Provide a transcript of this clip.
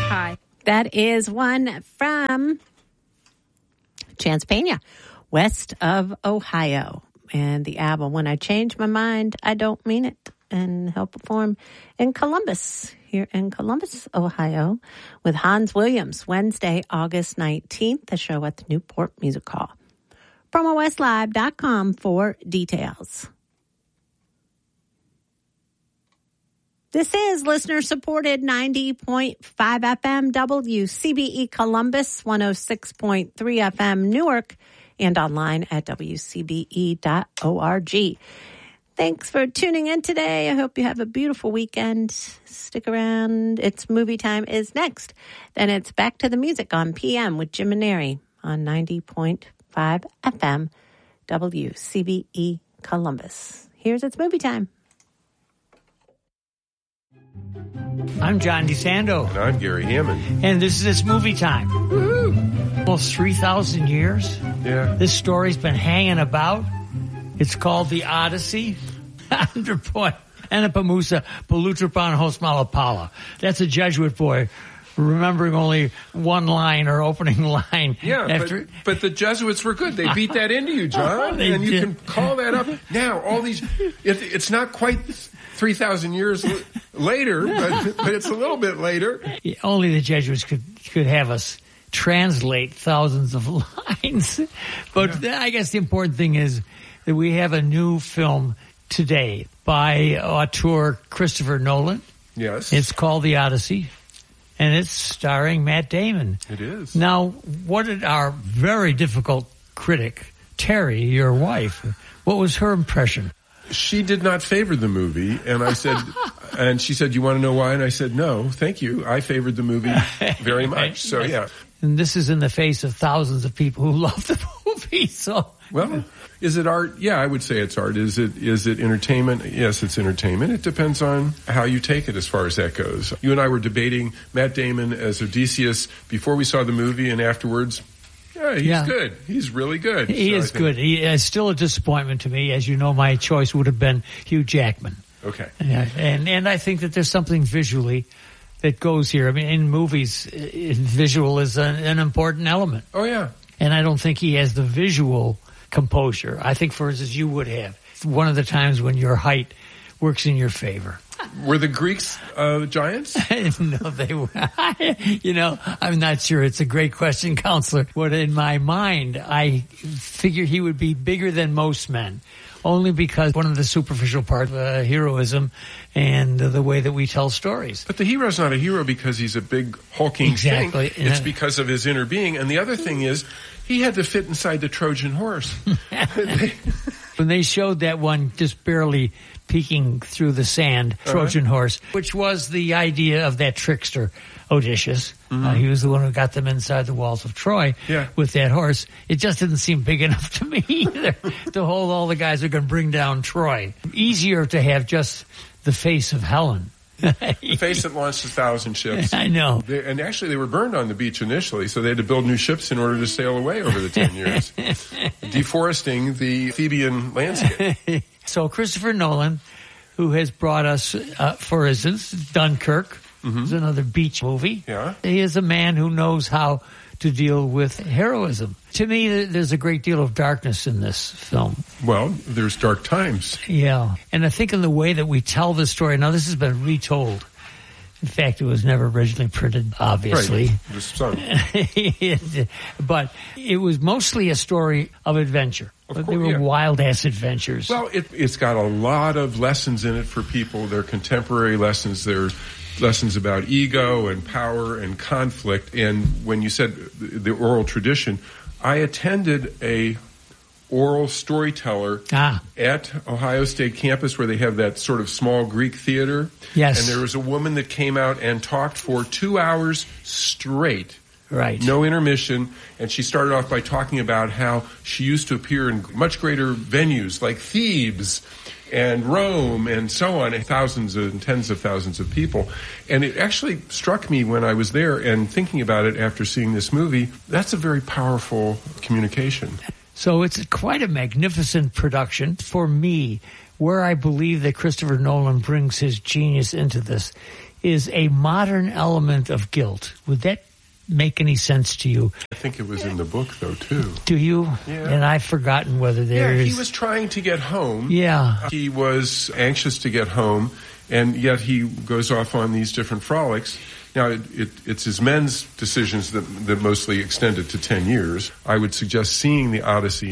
Hi. That is one from Chance Pena, West of Ohio. And the album, When I Change My Mind, I Don't Mean It. And he'll perform in Columbus, here in Columbus, Ohio, with Hans Williams, Wednesday, August 19th, the show at the Newport Music Hall. PromoWestLive.com for details. This is listener-supported 90.5 FM WCBE Columbus, 106.3 FM Newark, and online at WCBE.org. Thanks for tuning in today. I hope you have a beautiful weekend. Stick around. It's Movie Time is next. Then it's Back to the Music on PM with Jim and Neri on 90.5 FM WCBE Columbus. Here's It's Movie Time. I'm John DeSando. And I'm Gary Hammond. And this is It's Movie Time. Woo! Almost 3,000 years. Yeah. This story's been hanging about. It's called The Odyssey. Under point. Anapamusa Palutrapan Hosmalapala. That's a Jesuit boy remembering only one line or opening line. Yeah, but the Jesuits were good. They beat that into you, John. And you can call that up. Now, all these, it's not quite 3,000 years later, but it's a little bit later. Only the Jesuits could have us translate thousands of lines. But I guess the important thing is that we have a new film today by auteur Christopher Nolan. Yes. It's called The Odyssey, and it's starring Matt Damon. It is. Now, what did our very difficult critic, Terry, your wife, what was her impression? She did not favor the movie, and I said, and she said, "You want to know why?" And I said, "No, thank you. I favored the movie very much." So, yeah. And this is in the face of thousands of people who love the movie. So, well, is it art? Yeah, I would say it's art. Is it entertainment? Yes, it's entertainment. It depends on how you take it as far as that goes. You and I were debating Matt Damon as Odysseus before we saw the movie, and afterwards. Yeah, he's good. He's really good. He is good. He is still a disappointment to me. As you know, my choice would have been Hugh Jackman. Okay. And I think that there's something visually that goes here. I mean, in movies, visual is an important element. Oh, yeah. And I don't think he has the visual composure. I think, for instance, you would have. One of the times when your height works in your favor. Were the Greeks giants? No, they were. I'm not sure. It's a great question, Counselor. But in my mind, I figure he would be bigger than most men, only because one of the superficial parts of heroism and the way that we tell stories. But the hero's not a hero because he's a big hulking thing. It's because of his inner being. And the other thing is, he had to fit inside the Trojan horse. When they showed that one just barely peeking through the sand, Trojan horse, which was the idea of that trickster, Odysseus. Mm-hmm. He was the one who got them inside the walls of Troy with that horse. It just didn't seem big enough to me either to hold all the guys who can bring down Troy. Easier to have just the face of Helen. The face that launched 1,000 ships. I know. And actually, they were burned on the beach initially, so they had to build new ships in order to sail away over the 10 years, deforesting the Theban landscape. So Christopher Nolan, who has brought us, for instance, Dunkirk, is another beach movie. Yeah. He is a man who knows how to deal with heroism. To me, there's a great deal of darkness in this film. Well, there's dark times. Yeah. And I think in the way that we tell the story, now this has been retold. In fact, it was never originally printed, obviously. Right. The sun. But it was mostly a story of adventure. They were wild-ass adventures. Well, it's got a lot of lessons in it for people. They're contemporary lessons. They're lessons about ego and power and conflict. And when you said the oral tradition, I attended a oral storyteller at Ohio State campus where they have that sort of small Greek theater. Yes. And there was a woman that came out and talked for 2 hours straight. Right. No intermission. And she started off by talking about how she used to appear in much greater venues like Thebes and Rome and so on, and thousands and tens of thousands of people. And it actually struck me when I was there and thinking about it after seeing this movie, that's a very powerful communication. So it's quite a magnificent production. For me, where I believe that Christopher Nolan brings his genius into this is a modern element of guilt. Would that make any sense to you? I think it was in the book, though, too. Do you? Yeah. And I've forgotten whether there is. He was trying to get home. Yeah. He was anxious to get home, and yet he goes off on these different frolics. Now, it's his men's decisions that mostly extended to 10 years. I would suggest seeing the Odyssey